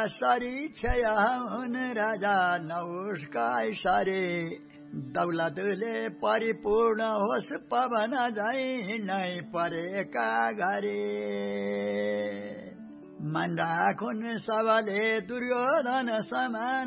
sorry क्षय हुन राजा नौष्का सरे दौलतले परिपूर्ण होस् पवन झै नै परेका घरे मन राखुन् सबले दुर्योधन समान